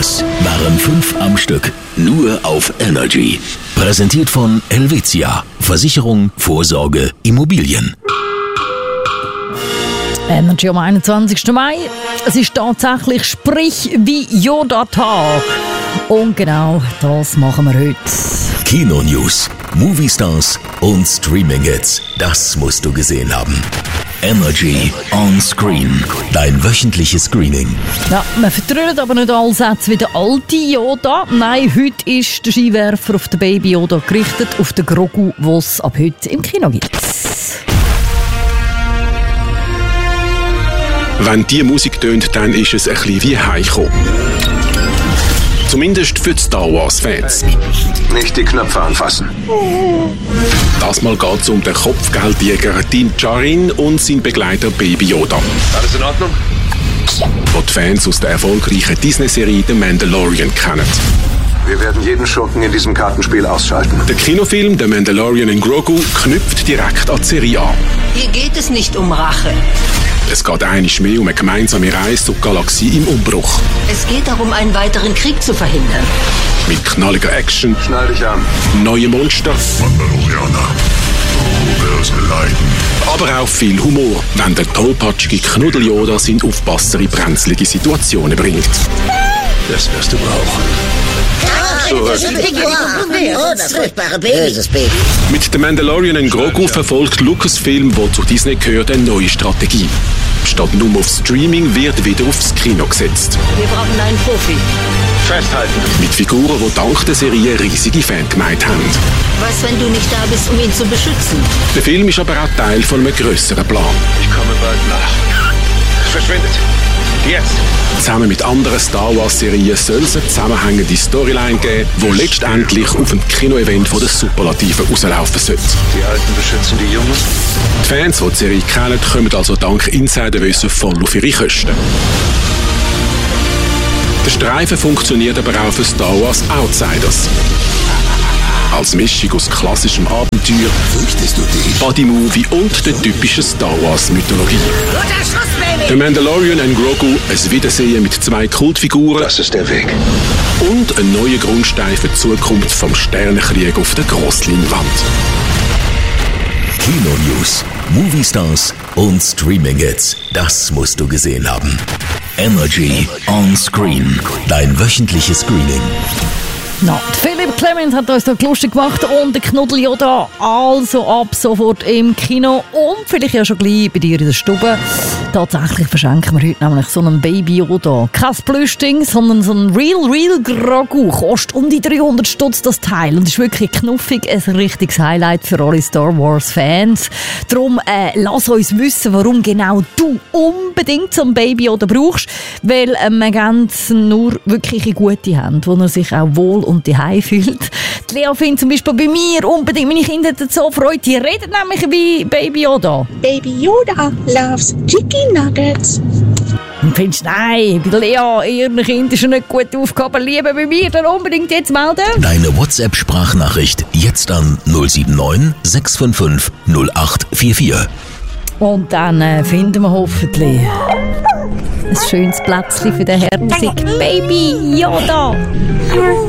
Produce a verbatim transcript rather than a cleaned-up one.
Das waren fünf am Stück, nur auf Energy. Präsentiert von Helvetia, Versicherung, Vorsorge, Immobilien. Energy am einundzwanzigsten Mai. Es ist tatsächlich Sprich wie Yoda-Tag. Und genau das machen wir heute. Kino-News, Movie-Stars und Streaming-Hits. Das musst du gesehen haben. Energy on Screen. Dein wöchentliches Screening. Ja, man vertrüllt aber nicht alle Sätze wie der alte Yoda. Nein, heute ist der Skiwerfer auf den Baby Yoda gerichtet, auf den Grogu, den es ab heute im Kino gibt. Wenn diese Musik tönt, dann ist es ein bisschen wie heimkommen. Zumindest für die Star Wars-Fans. Nicht die Knöpfe anfassen. Das Mal geht es um den Kopfgeldjäger Din Djarin und seinen Begleiter Baby Yoda. Alles in Ordnung? Wo die Fans aus der erfolgreichen Disney-Serie The Mandalorian kennen. Wir werden jeden Schurken in diesem Kartenspiel ausschalten. Der Kinofilm The Mandalorian in Grogu knüpft direkt an die Serie an. Hier geht es nicht um Rache. Es geht einmal mehr um eine gemeinsame Reise zur Galaxie im Umbruch. Es geht darum, einen weiteren Krieg zu verhindern. Mit knalliger Action, Schnall dich an. neue Monster, Mandalorianer, du wirst leiden. aber auch viel Humor, wenn der tollpatschige Knuddel-Yoda seinen Aufpasser in brenzlige Situationen bringt. Das wirst du brauchen. Oh, das furchtbare Böses Baby. Mit The Mandalorian in Grogu verfolgt Lucasfilm, wo zu Disney gehört, eine neue Strategie. Statt nur auf Streaming wird wieder aufs Kino gesetzt. Wir brauchen einen Profi. Festhalten. Mit Figuren, die dank der Serie riesige Fangemeinde haben. Was, wenn du nicht da bist, um ihn zu beschützen? Der Film ist aber auch Teil von einem grösseren Plan. Ich komme bald nach. Verschwindet. Jetzt. Zusammen mit anderen Star Wars-Serien soll es eine zusammenhängende Storyline geben, die letztendlich auf ein Kino-Event von der Superlativen rauslaufen sollte. Die Alten beschützen die Jungen. Die Fans, die die Serie kennen, kommen also dank Insiderwissen voll auf ihre Kosten. Der Streifen funktioniert aber auch für Star Wars Outsiders. Als Mischung aus klassischem Abenteuer, Fürchtest du dich? Buddy-Movie und der typischen Star Wars-Mythologie. Guter Schuss, Baby! The Mandalorian and Grogu, ein Wiedersehen mit zwei Kultfiguren Das ist der Weg. und ein neuer Grundstein für die Zukunft vom Sternenkrieg auf der Grossleinwand. Kino-News, Movie-Stars und Streaming-Hits. Das musst du gesehen haben. Energy on Screen. Dein wöchentliches Screening. Na, Philipp Clement hat uns da lustig gemacht und der Knuddel Yoda also ab sofort im Kino und vielleicht ja schon gleich bei dir in der Stube. Tatsächlich verschenken wir heute nämlich so einen Baby Yoda. Kein Plüschding, sondern so ein Real, Real Grogu. Kostet um die dreihundert Stutz das Teil und ist wirklich knuffig, ein richtiges Highlight für alle Star Wars Fans. Darum äh, lass uns wissen, warum genau du unbedingt so ein Baby Yoda brauchst, weil äh, wir geben nur wirklich eine gute Hand, wo er sich auch wohl und daheim fühlt. Die Lea findet zum Beispiel bei mir unbedingt, meine Kinder hätten so Freude, die reden nämlich wie Baby Yoda. Baby Yoda loves Chicken Nuggets. Und findest du, nein, bei der Lea, ihren Kind ist schon nicht gut aufgehoben, lieber bei mir, dann unbedingt jetzt melden. Deine WhatsApp-Sprachnachricht jetzt an null sieben neun sechs fünf fünf null acht vier vier. Und dann äh, finden wir hoffentlich ein schönes Plätzchen für den herzigen Baby Yoda.